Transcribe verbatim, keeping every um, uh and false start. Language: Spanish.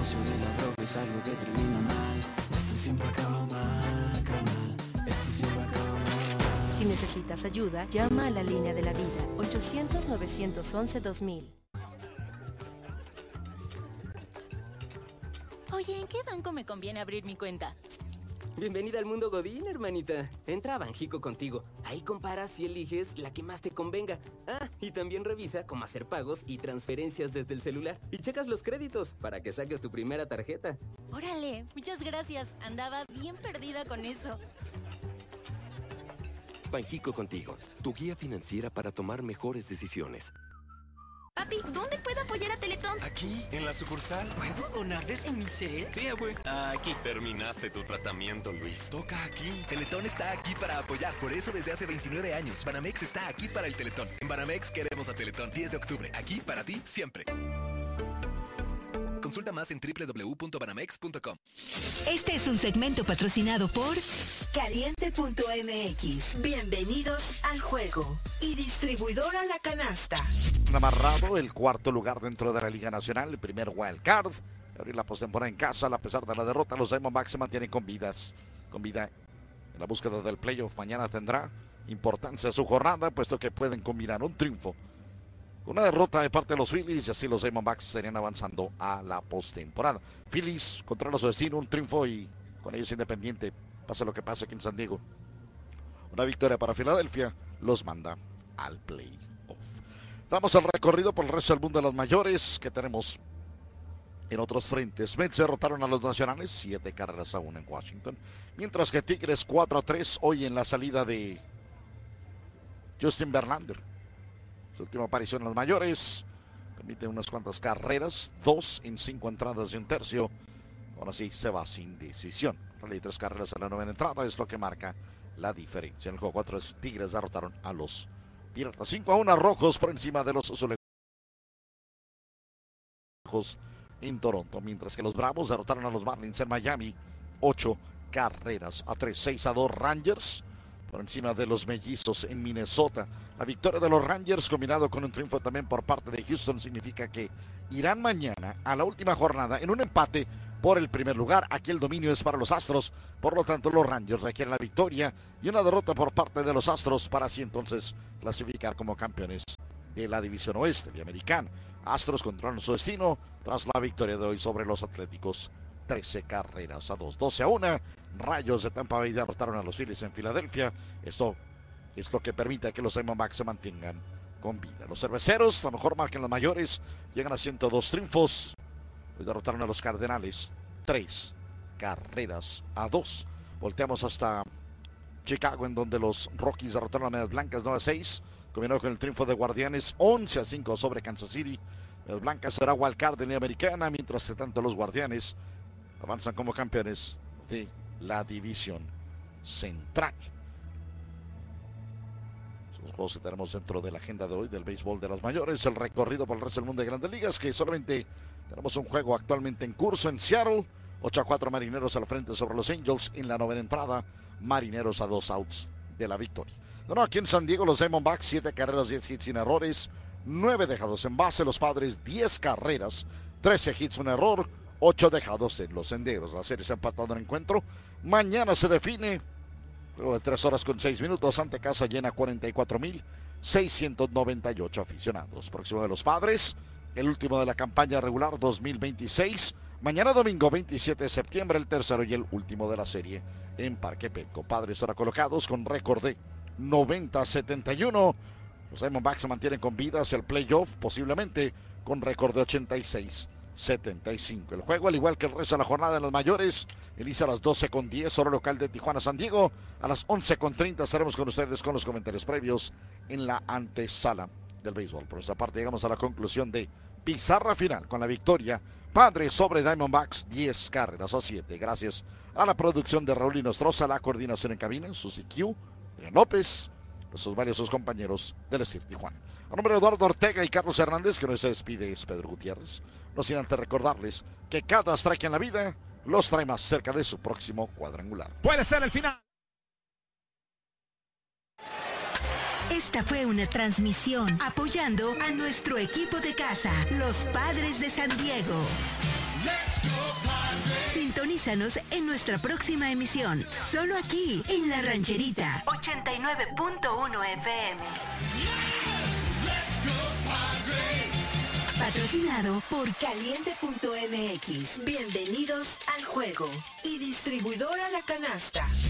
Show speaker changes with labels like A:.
A: negocio de la droga es algo que termina mal. Esto siempre acaba mal, carnal. Esto siempre acaba mal.
B: Si necesitas ayuda, llama a la línea de la vida, ochocientos, novecientos once, dos mil.
C: Oye, ¿en qué banco me conviene abrir mi cuenta?
D: Bienvenida al mundo Godín, hermanita. Entra a Banjico contigo. Ahí comparas y eliges la que más te convenga. Ah, y también revisa cómo hacer pagos y transferencias desde el celular. Y checas los créditos para que saques tu primera tarjeta.
C: Órale, muchas gracias. Andaba bien perdida con eso.
E: Banjico contigo, tu guía financiera para tomar mejores decisiones.
F: Papi, ¿dónde puedo apoyar a Teletón?
G: Aquí, en la sucursal.
H: ¿Puedo donar desde mi cel?
G: Sí, abue.
H: Aquí.
G: Terminaste tu tratamiento, Luis. Toca aquí.
I: Teletón está aquí para apoyar. Por eso desde hace veintinueve años, Banamex está aquí para el Teletón. En Banamex queremos a Teletón. diez de octubre. Aquí para ti, siempre. Consulta más en doble u doble u doble u punto banamex punto com.
J: Este es un segmento patrocinado por Caliente punto m x. Bienvenidos al juego. Y distribuidora La Canasta.
K: Amarrado el cuarto lugar dentro de la Liga Nacional, el primer wild card. Abrir la postemporada en casa, a pesar de la derrota, los Diamondbacks se mantienen con vidas. Con vida en la búsqueda del playoff. Mañana tendrá importancia su jornada, puesto que pueden combinar un triunfo, una derrota de parte de los Phillies, y así los Diamondbacks estarían avanzando a la postemporada. Phillies controla su destino, un triunfo y con ellos Independiente, pase lo que pase aquí en San Diego. Una victoria para Filadelfia los manda al playoff. Damos el recorrido por el resto del mundo de las mayores que tenemos en otros frentes. Mets derrotaron a los Nacionales, siete carreras a una en Washington. Mientras que Tigres cuatro a tres hoy en la salida de Justin Verlander. Su última aparición en las mayores. Permite unas cuantas carreras, dos en cinco entradas y un tercio. Ahora sí se va sin decisión. Rally tres carreras en la novena entrada es lo que marca la diferencia. En el juego cuatro Tigres derrotaron a los Piratas. cinco a uno Rojos por encima de los Azulejos en Toronto. Mientras que los Bravos derrotaron a los Marlins en Miami. ocho carreras a tres. seis a dos Rangers por encima de los Mellizos en Minnesota. La victoria de los Rangers combinado con un triunfo también por parte de Houston significa que irán mañana a la última jornada en un empate por el primer lugar. Aquí el dominio es para los Astros, por lo tanto los Rangers requieren la victoria y una derrota por parte de los Astros para así entonces clasificar como campeones de la división oeste de Americana. Astros controlan su destino tras la victoria de hoy sobre los Atléticos, trece carreras a dos. doce a uno Rayos de Tampa Bay derrotaron a los Phillies en Filadelfia. Esto es lo que permite que los Diamondbacks se mantengan con vida. Los Cerveceros, la mejor marca en las mayores, llegan a ciento dos triunfos. Hoy derrotaron a los Cardenales, tres carreras a dos. Volteamos hasta Chicago, en donde los Rockies derrotaron a Medias Blancas nueve a seis. Combinado con el triunfo de Guardianes once a cinco sobre Kansas City. Medias Blancas será wild card en la Americana, mientras que tanto los Guardianes avanzan como campeones de la división central. Los juegos que tenemos dentro de la agenda de hoy del béisbol de las mayores, el recorrido por el resto del mundo de Grandes Ligas, que solamente tenemos un juego actualmente en curso en Seattle. ocho a cuatro Marineros al frente sobre los Angels en la novena entrada. Marineros a dos outs de la victoria. No, no, aquí en San Diego los Diamondbacks, siete carreras, diez hits sin errores, nueve dejados en base. Los Padres, diez carreras, trece hits, un error, ocho dejados en los senderos. La serie se ha empatado en el encuentro. Mañana se define. Juego de tres horas con seis minutos. Ante casa llena cuarenta y cuatro mil seiscientos noventa y ocho aficionados. Próximo de los Padres, el último de la campaña regular dos mil veintiséis. Mañana domingo veintisiete de septiembre, el tercero y el último de la serie en Parque Petco. Padres ahora colocados con récord de noventa a setenta y uno. Los Diamondbacks se mantienen con vida hacia el playoff, posiblemente con récord de ochenta y seis a setenta y cinco. El juego, al igual que el resto de la jornada en las mayores, inicia a las doce con diez, hora local de Tijuana, San Diego. A las once con treinta estaremos con ustedes con los comentarios previos en la antesala del béisbol. Por esta parte llegamos a la conclusión de pizarra final con la victoria Padres sobre Diamondbacks, diez carreras a siete. Gracias a la producción de Raúl Inostroza, la coordinación en cabina, Susi Q, Adrián López, sus valiosos compañeros del Estir Tijuana. A nombre de Eduardo Ortega y Carlos Hernández, que no se despide, es Pedro Gutiérrez. No sin antes recordarles que cada strike en la vida los trae más cerca de su próximo cuadrangular.
L: Puede ser el final.
J: Esta fue una transmisión apoyando a nuestro equipo de casa, los Padres de San Diego.
M: Let's go.
J: Sintonízanos en nuestra próxima emisión, solo aquí, en La Rancherita, ochenta y nueve punto uno F M. Patrocinado por Caliente punto M X. Bienvenidos al juego. Y Distribuidora La Canasta.